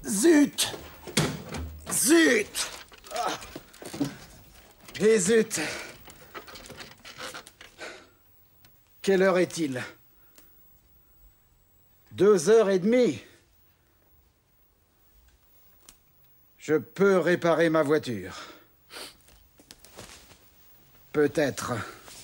Zut! Zut! Et zut! Quelle heure est-il? 2h30. Je peux réparer ma voiture. Peut-être.